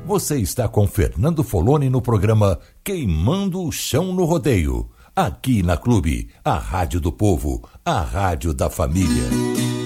Você está com Fernando Foloni no programa Queimando o Chão no Rodeio. Aqui na Clube, a rádio do povo, a rádio da família.